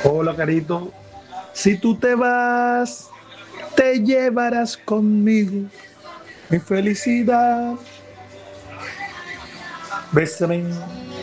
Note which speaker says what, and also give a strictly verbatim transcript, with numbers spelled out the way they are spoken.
Speaker 1: Hola, Carito. Si tú te vas, te llevarás conmigo mi felicidad. Bésame,